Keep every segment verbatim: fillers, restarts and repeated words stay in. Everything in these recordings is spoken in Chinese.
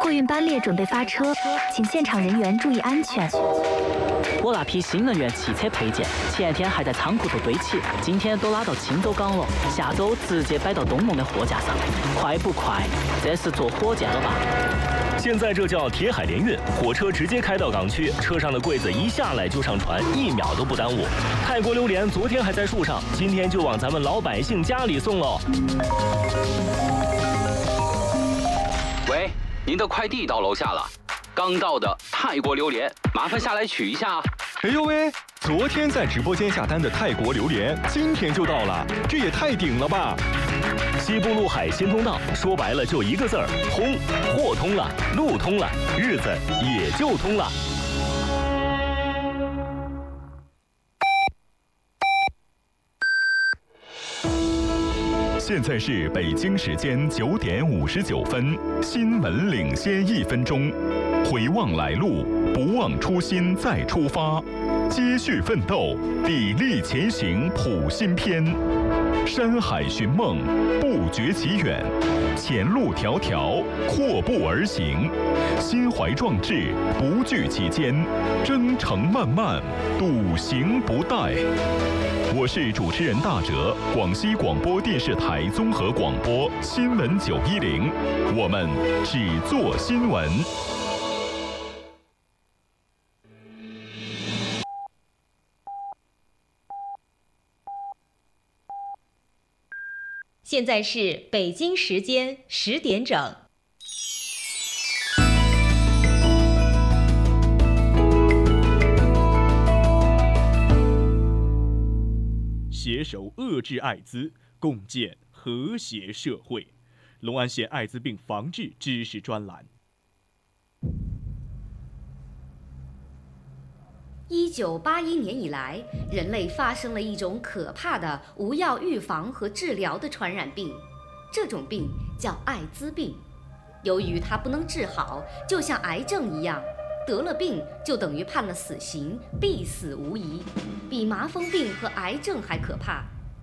货运班列准备发车，请现场人员注意安全。 我那批新能源汽车配件前天还在仓库头堆起，今天都拉到青州港了，下周直接摆到东盟的货架上。快不快？这是坐火箭了吧？ 现在这叫铁海联运，火车直接开到港区，车上的柜子一下来就上船，一秒都不耽误。泰国榴莲昨天还在树上，今天就往咱们老百姓家里送喽。 喂，您的快递到楼下了，刚到的泰国榴莲，麻烦下来取一下。 哎呦喂，昨天在直播间下单的泰国榴莲，今天就到了，这也太顶了吧！ 西部陆海新通道，说白了就一个字儿：通。货通了，路通了，日子也就通了。 现在是北京时间九点五十九分，新闻领先一分钟。回望来路，不忘初心再出发，接续奋斗，砥砺前行谱新篇。山海寻梦，不觉其远；前路迢迢，阔步而行。心怀壮志，不惧其艰，征程漫漫，笃行不怠。我是主持人大哲，广西广播电视台综合广播新闻九一零，我们只做新闻。 现在是北京时间十点整。 携手遏制艾滋，共建和谐社会。隆安县艾滋病防治知识专栏。 一九八一年以来，人类发生了一种可怕的无药预防和治疗的传染病，这种病叫艾滋病。由于它不能治好，就像癌症一样，得了病就等于判了死刑，必死无疑，比麻风病和癌症还可怕。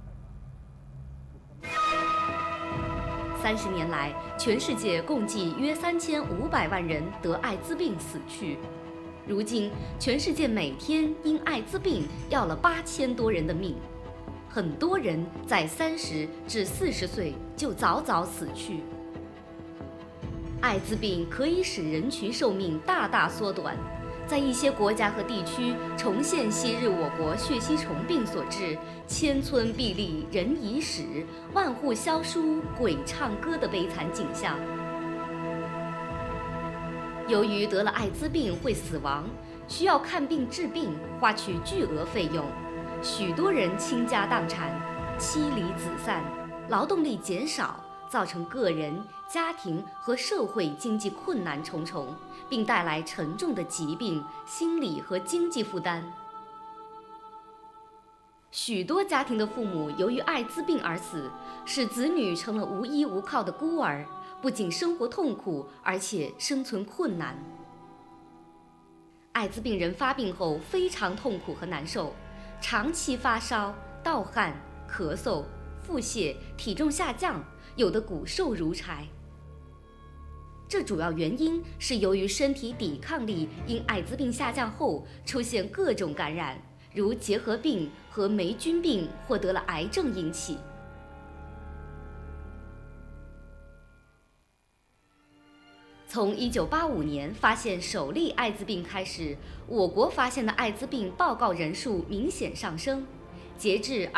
三十年来，全世界共计约三千五百万人得艾滋病死去。如今，全世界每天因艾滋病要了八千多人的命，很多人在三十至四十岁就早早死去。艾滋病可以使人群寿命大大缩短，在一些国家和地区重现昔日我国血吸虫病所致千村壁立人已死，万户萧疏鬼唱歌的悲惨景象。由于得了艾滋病会死亡，需要看病治病，花去巨额费用，许多人倾家荡产，妻离子散，劳动力减少，造成个人、家庭和社会经济困难重重，并带来沉重的疾病、心理和经济负担。许多家庭的父母由于艾滋病而死，使子女成了无依无靠的孤儿，不仅生活痛苦，而且生存困难。艾滋病人发病后非常痛苦和难受，长期发烧、盗汗、咳嗽、腹泻、体重下降，有的骨瘦如柴。这主要原因是由于身体抵抗力因艾滋病下降后出现各种感染，如结核病和霉菌病或得了癌症引起。从一九八五年发现首例艾滋病开始，我国发现的艾滋病报告人数明显上升，截至